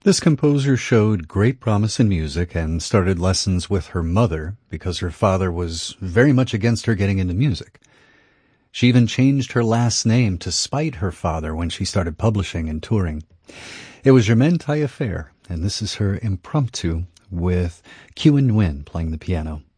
This composer showed great promise in music and started lessons with her mother because her father was very much against her getting into music. She even changed her last name to spite her father when she started publishing and touring. It was Germaine Taillefer, and this is her impromptu with Kyu and Nguyen playing the piano.